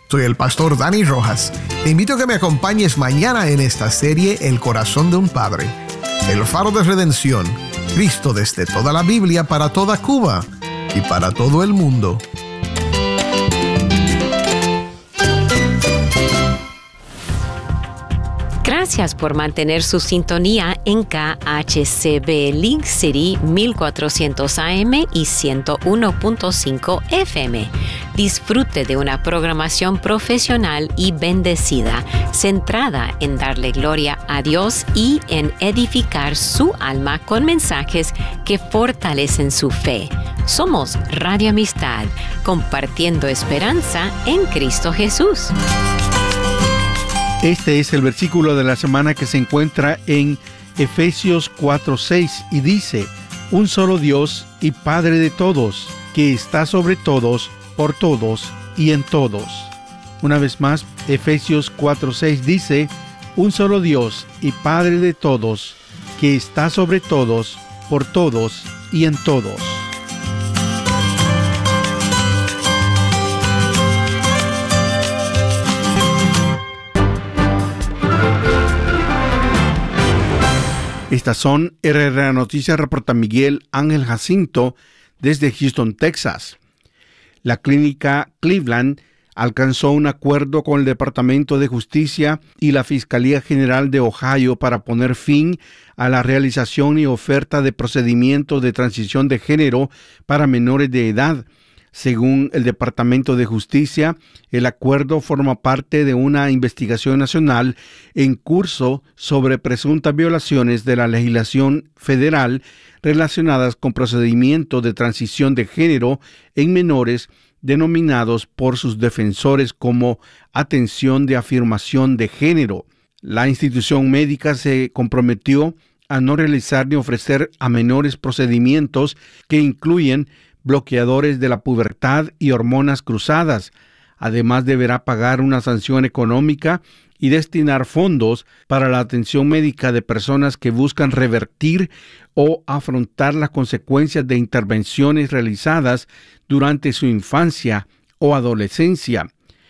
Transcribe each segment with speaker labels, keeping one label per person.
Speaker 1: Soy el pastor Dani Rojas. Te invito a que me acompañes mañana en esta serie El corazón de un padre. El faro de redención. Cristo desde toda la Biblia para toda Cuba y para todo el mundo.
Speaker 2: Gracias por mantener su sintonía en KHCB Link City 1400 AM y 101.5 FM. Disfrute de una programación profesional y bendecida, centrada en darle gloria a Dios y en edificar su alma con mensajes que fortalecen su fe. Somos Radio Amistad, compartiendo esperanza en Cristo Jesús.
Speaker 3: Este es el versículo de la semana que se encuentra en Efesios 4:6 y dice: un solo Dios y Padre de todos, que está sobre todos, por todos y en todos. Una vez más, Efesios 4:6 dice: un solo Dios y Padre de todos, que está sobre todos, por todos y en todos. Estas son RRA Noticias, reporta Miguel Ángel Jacinto desde Houston, Texas. La clínica Cleveland alcanzó un acuerdo con el Departamento de Justicia y la Fiscalía General de Ohio para poner fin a la realización y oferta de procedimientos de transición de género para menores de edad. Según el Departamento de Justicia, el acuerdo forma parte de una investigación nacional en curso sobre presuntas violaciones de la legislación federal relacionadas con procedimientos de transición de género en menores denominados por sus defensores como atención de afirmación de género. La institución médica se comprometió a no realizar ni ofrecer a menores procedimientos que incluyen bloqueadores de la pubertad y hormonas cruzadas. Además, deberá pagar una sanción económica y destinar fondos para la atención médica de personas que buscan revertir o afrontar las consecuencias de intervenciones realizadas durante su infancia o adolescencia.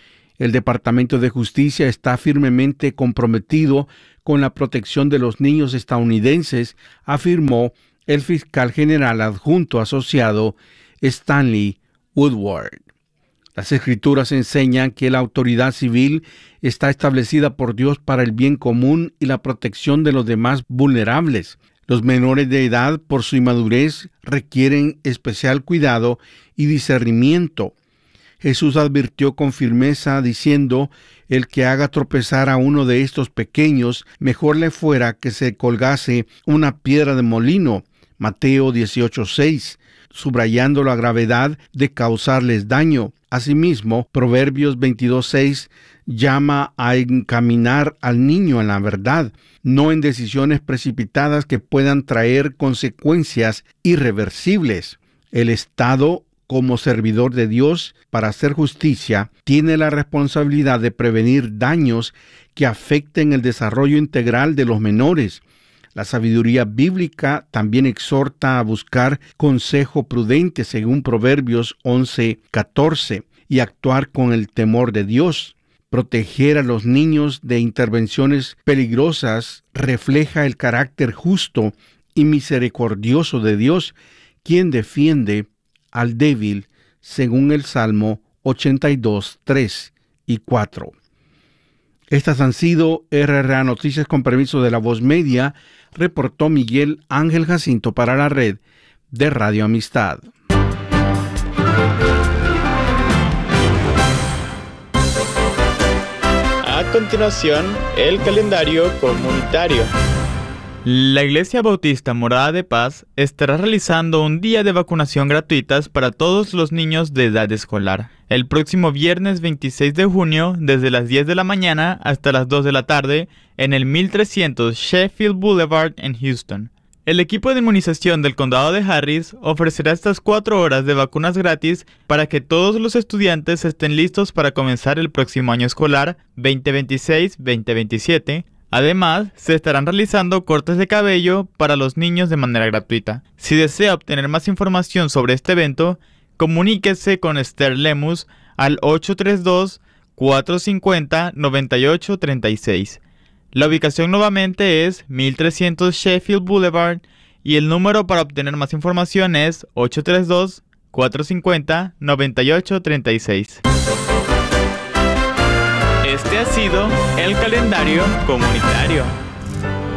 Speaker 3: El Departamento de Justicia está firmemente comprometido con la protección de los niños estadounidenses, afirmó el fiscal general adjunto asociado Stanley Woodward. Las Escrituras enseñan que la autoridad civil está establecida por Dios para el bien común y la protección de los demás vulnerables. Los menores de edad, por su inmadurez, requieren especial cuidado y discernimiento. Jesús advirtió con firmeza diciendo: el que haga tropezar a uno de estos pequeños, mejor le fuera que se colgase una piedra de molino. Mateo 18:6, subrayando la gravedad de causarles daño. Asimismo, Proverbios 22:6 llama a encaminar al niño en la verdad, no en decisiones precipitadas que puedan traer consecuencias irreversibles. El Estado, como servidor de Dios para hacer justicia, tiene la responsabilidad de prevenir daños que afecten el desarrollo integral de los menores. La sabiduría bíblica también exhorta a buscar consejo prudente según Proverbios 11:14 y actuar con el temor de Dios. Proteger a los niños de intervenciones peligrosas refleja el carácter justo y misericordioso de Dios, quien defiende al débil, según el Salmo 82:3 y 4. Estas han sido RRA Noticias con permiso de La Voz Media, reportó Miguel Ángel Jacinto para la red de Radio Amistad.
Speaker 4: A continuación, el calendario comunitario. La Iglesia Bautista Morada de Paz estará realizando un día de vacunación gratuitas para todos los niños de edad escolar. El próximo viernes 26 de junio, desde las 10 de la mañana hasta las 2 de la tarde, en el 1300 Sheffield Boulevard en Houston. El equipo de inmunización del condado de Harris ofrecerá estas 4 horas de vacunas gratis para que todos los estudiantes estén listos para comenzar el próximo año escolar 2026-2027. Además, se estarán realizando cortes de cabello para los niños de manera gratuita. Si desea obtener más información sobre este evento, comuníquese con Esther Lemus al 450-9836. La ubicación nuevamente es 1300 Sheffield Boulevard y el número para obtener más información es 832-450-9836. Este ha sido el calendario comunitario.